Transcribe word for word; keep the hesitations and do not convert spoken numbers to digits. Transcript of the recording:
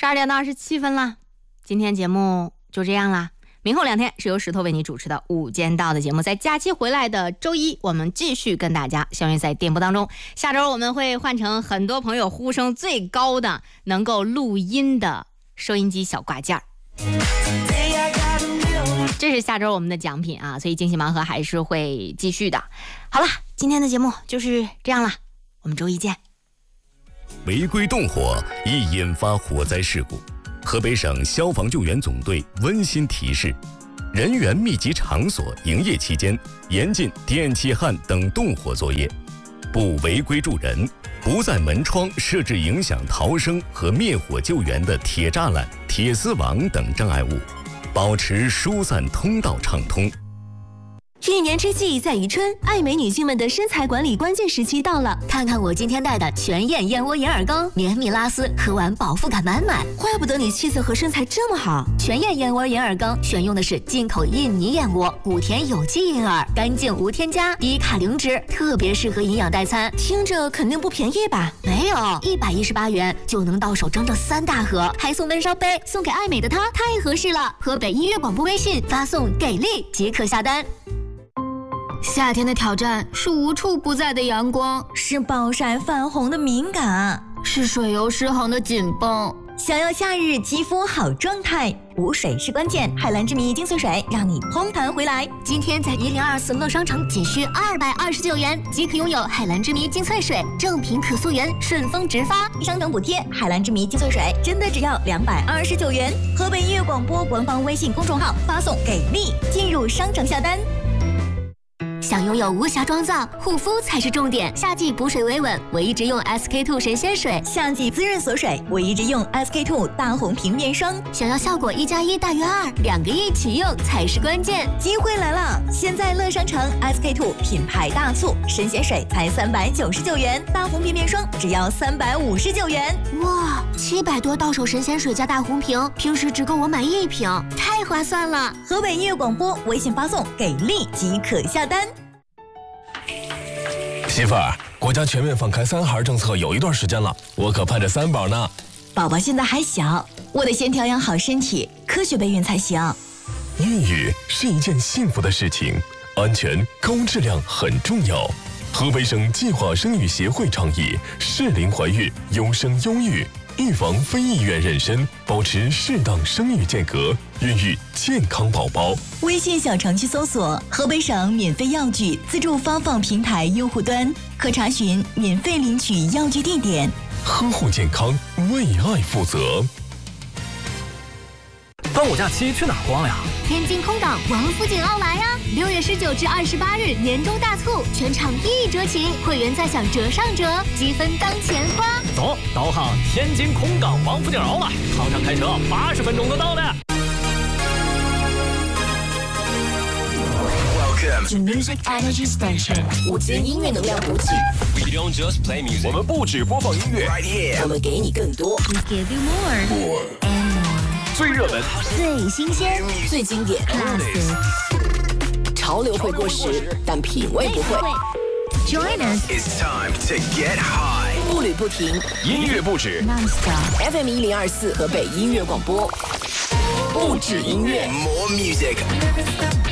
二点到二十七分了，今天节目就这样啦。明后两天是由石头为你主持的午间到的节目，在假期回来的周一，我们继续跟大家相约在电波当中。下周我们会换成很多朋友呼声最高的能够录音的收音机小挂件儿，这是下周我们的奖品啊，所以惊喜盲盒还是会继续的。好了，今天的节目就是这样了，我们周一见。 违规动火易引发火灾事故，河北省消防救援总队温馨提示：人员密集场所营业期间，严禁电气焊等动火作业，不违规助人，不在门窗设置影响逃生和灭火救援的铁栅栏、铁丝网等障碍物，保持疏散通道畅通。 一年之计在于春，爱美女性们的身材管理关键时期到了。看看我今天带的全燕燕窝眼耳膏，绵密拉丝，喝完饱腹感满满。怪不得你气色和身材这么好。全燕燕窝眼耳膏选用的是进口印尼燕窝，古田有机银耳，干净无添加，低卡零脂，特别适合营养代餐。听着肯定不便宜吧？没有，一百一十八元就能到手整整三大盒，还送闷烧杯，送给爱美的她太合适了。河北音乐广播微信发送给力即可下单。夏天的挑战是无处不在的阳光， 是暴晒泛红的敏感， 是水油失衡的紧绷。 想要夏日肌肤好状态，补水是关键。海蓝之谜精粹水让你嘭弹回来。 今天在一零二四乐商城仅需二百二十九元即可拥有海蓝之谜精粹水，正品可溯源，顺丰直发， 商城补贴。海蓝之谜精粹水真的只要两百二十九元。河北音乐广播官方微信公众号发送给力，进入商城下单。 想拥有无瑕妆造，护肤才是重点。夏季补水维稳，我一直用 S K two 神仙水； 夏季滋润锁水，我一直用 S K two 大红瓶面霜。 想要效果一加一大于二，两个一起用才是关键。 机会来了！现在乐商城 S K two 品牌大促，神仙水才三百九十九元，大红瓶面霜只要三百五十九元。 哇，七百多到手神仙水加大红瓶，平时只够我买一瓶，太划算了！ 河北音乐广播微信发送给力即可下单。 媳妇儿，国家全面放开三孩政策有一段时间了，我可盼着三宝呢。 宝宝现在还小，我得先调养好身体，科学备孕才行。 孕育是一件幸福的事情，安全高质量很重要。河北省计划生育协会倡议适龄怀孕，优生优育，预防非意愿妊娠，保持适当生育间隔，孕育健康宝宝。 微信小程序搜索河北省免费药具自助发放平台用户端，可查询免费领取药具地点。 呵护健康，为爱负责。 端午假期去哪儿逛呀？ 天津空港王府井奥莱呀！六月十九至二十八日年终大促，全场一折起，会员再享折上折，积分当钱花。 走，导航天津空港王府井奥莱，航上开车八十分钟就到了。 To Music Energy Station， 午间音乐能量补给。 We don't just play music， 我们不只播放音乐 ，right here， 我们给你更多。 We give you more more and more。 最热门、 最新鲜、 最经典。 classic。 潮流会过时，但品味不会。 Join us。 It's time to get high， 步履不停， 音乐不止 ，non-stop。 F M 一零二四河北音乐广播，不止音乐 ，more music。